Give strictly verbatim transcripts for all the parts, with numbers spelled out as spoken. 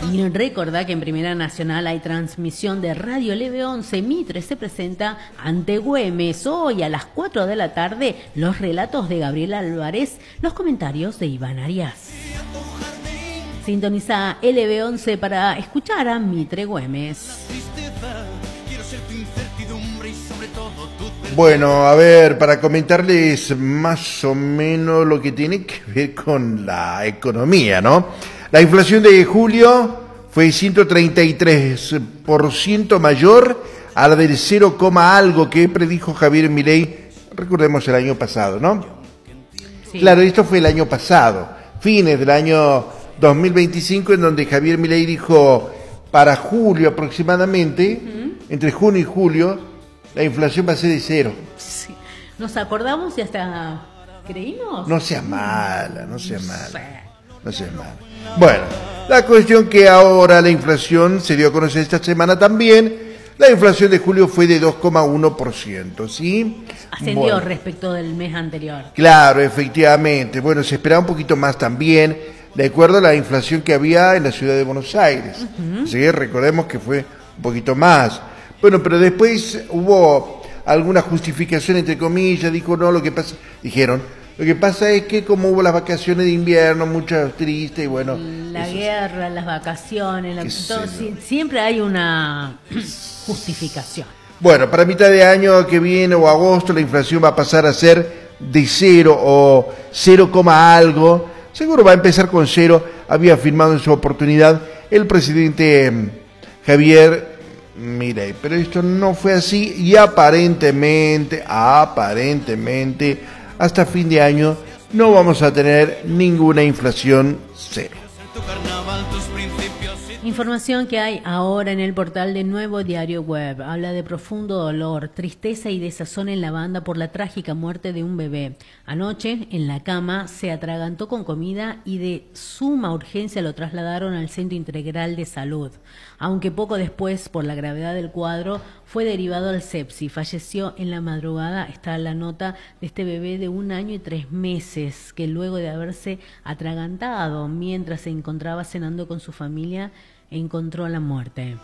Y recordá que en Primera Nacional hay transmisión de Radio Leve once. Mitre se presenta ante Güemes. Hoy a las cuatro de la tarde, los relatos de Gabriel Álvarez, los comentarios de Iván Arias. Sintoniza L B once para escuchar a Mitre Güemes. Bueno, a ver, para comentarles más o menos lo que tiene que ver con la economía, ¿no? La inflación de julio fue ciento treinta y tres por ciento mayor a la del cero, algo que predijo Javier Milei, recordemos el año pasado, ¿no? Sí. Claro, esto fue el año pasado, fines del año dos mil veinticinco, en donde Javier Milei dijo para julio aproximadamente, uh-huh. entre junio y julio, la inflación va a ser de cero. Sí. Nos acordamos y hasta creímos. No sea mala, no sea mala. No sea mala. Bueno, la cuestión que ahora la inflación se dio a conocer esta semana también. La inflación de julio fue de dos coma uno por ciento, ¿sí? Ascendió bueno, respecto del mes anterior. Claro, efectivamente. Bueno, se esperaba un poquito más también, de acuerdo a la inflación que había en la ciudad de Buenos Aires. Uh-huh. Sí, recordemos que fue un poquito más. Bueno, pero después hubo alguna justificación, entre comillas, dijo, no, lo que pasa, dijeron, lo que pasa es que como hubo las vacaciones de invierno, muchas tristes, y bueno. La guerra, es, las vacaciones, la, todo, siempre hay una justificación. Bueno, para mitad de año que viene o agosto, la inflación va a pasar a ser de cero o cero, algo, seguro va a empezar con cero, había afirmado en su oportunidad el presidente Javier Milei, pero esto no fue así y aparentemente, aparentemente, hasta fin de año no vamos a tener ninguna inflación cero. Información que hay ahora en el portal de Nuevo Diario Web. Habla de profundo dolor, tristeza y desazón en la banda por la trágica muerte de un bebé. Anoche, en la cama, se atragantó con comida y de suma urgencia lo trasladaron al Centro Integral de Salud. Aunque poco después, por la gravedad del cuadro, fue derivado al sepsis. Falleció en la madrugada. Está la nota de este bebé de un año y tres meses, que luego de haberse atragantado mientras se encontraba cenando con su familia, encontró la muerte.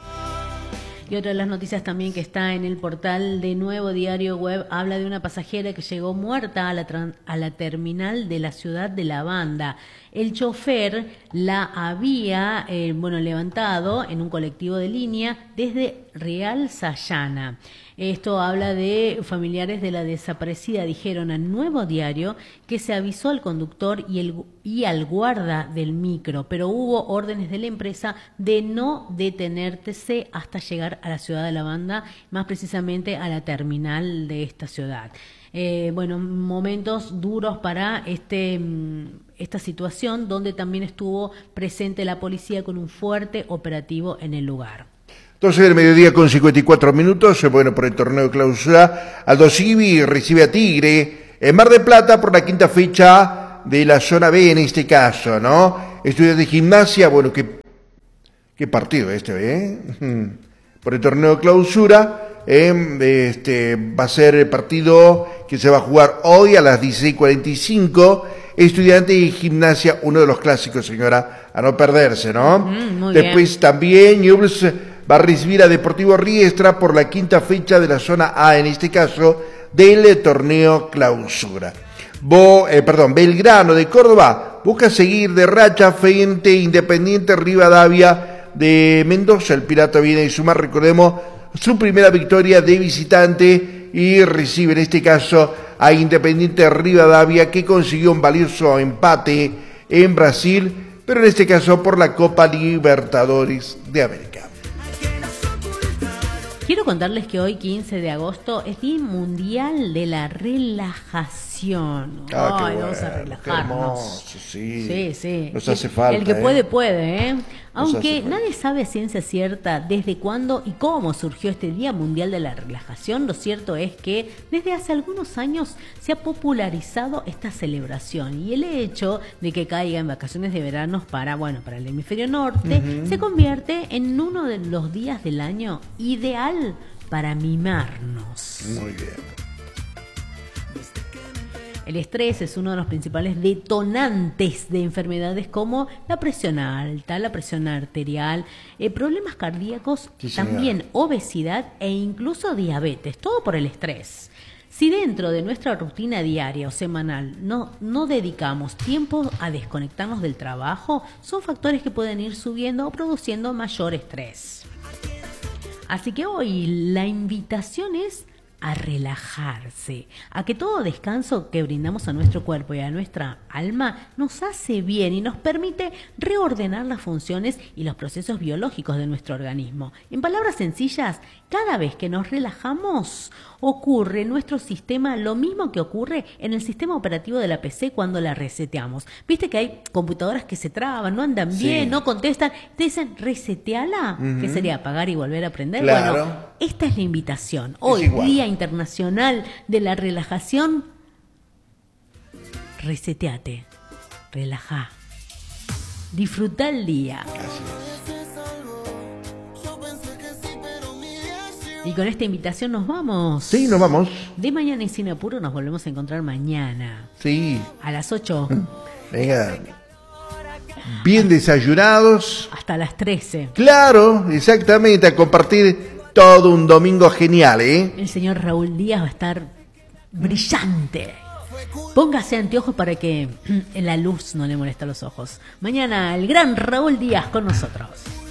Y otra de las noticias también que está en el portal de Nuevo Diario Web habla de una pasajera que llegó muerta a la, tran- a la terminal de la ciudad de La Banda. El chofer la había eh, bueno, levantado en un colectivo de línea desde Real Sayana. Esto habla de familiares de la desaparecida. Dijeron al Nuevo Diario que se avisó al conductor y, el, y al guarda del micro, pero hubo órdenes de la empresa de no detenerse hasta llegar a la ciudad de La Banda, más precisamente a la terminal de esta ciudad. Eh, bueno, momentos duros para este esta situación, donde también estuvo presente la policía con un fuerte operativo en el lugar. Entonces, el mediodía con cincuenta y cuatro minutos, bueno, por el torneo de clausura, Aldo Civi recibe a Tigre en Mar del Plata por la quinta fecha de la zona B en este caso, ¿no? Estudiantes de Gimnasia, bueno, qué, qué partido este, ¿eh? Por el torneo de clausura, eh, este, va a ser el partido que se va a jugar hoy a las dieciséis cuarenta y cinco, Estudiantes y Gimnasia, uno de los clásicos, señora, a no perderse, ¿no? Mm, Después bien. También Newell's va a recibir a Deportivo Riestra por la quinta fecha de la zona A, en este caso, del torneo clausura. Bo, eh, perdón, Belgrano de Córdoba busca seguir de racha frente a Independiente Rivadavia de Mendoza. El Pirata viene a sumar, recordemos, su primera victoria de visitante y recibe en este caso a Independiente Rivadavia, que consiguió un valioso empate en Brasil, pero en este caso por la Copa Libertadores de América. Quiero contarles que hoy, quince de agosto, es Día Mundial de la Relajación. Ah, Ay, bueno, vamos a relajarnos. Hermoso, sí. Sí, sí. Nos hace falta. El que ¿eh? puede, puede, ¿eh? Aunque falta. nadie sabe a ciencia cierta desde cuándo y cómo surgió este Día Mundial de la Relajación, lo cierto es que desde hace algunos años se ha popularizado esta celebración, y el hecho de que caiga en vacaciones de verano para, bueno, para el hemisferio norte, uh-huh, se convierte en uno de los días del año ideal para mimarnos. Muy bien. El estrés es uno de los principales detonantes de enfermedades como la presión alta, la presión arterial, eh, problemas cardíacos, Sí, señora. también obesidad e incluso diabetes, todo por el estrés. Si dentro de nuestra rutina diaria o semanal no, no dedicamos tiempo a desconectarnos del trabajo, son factores que pueden ir subiendo o produciendo mayor estrés. Así que hoy la invitación es a relajarse, a que todo descanso que brindamos a nuestro cuerpo y a nuestra alma nos hace bien y nos permite reordenar las funciones y los procesos biológicos de nuestro organismo. En palabras sencillas, cada vez que nos relajamos, ocurre en nuestro sistema lo mismo que ocurre en el sistema operativo de la P C cuando la reseteamos. Viste que hay computadoras que se traban, no andan Sí. bien, no contestan, te dicen reseteala, Ujú. que sería apagar y volver a aprender. Claro. Bueno, esta es la invitación. Hoy, igual. Día Internacional de la Relajación, reseteate, relajá, disfruta el día. Y con esta invitación nos vamos. Sí, nos vamos. De Mañana y Sin Apuro nos volvemos a encontrar mañana Sí. a las ocho Venga. Bien desayunados. hasta las trece. Claro, exactamente, a compartir todo un domingo genial, ¿eh? El señor Raúl Díaz va a estar brillante. Póngase anteojos para que la luz no le moleste los ojos. Mañana el gran Raúl Díaz con nosotros.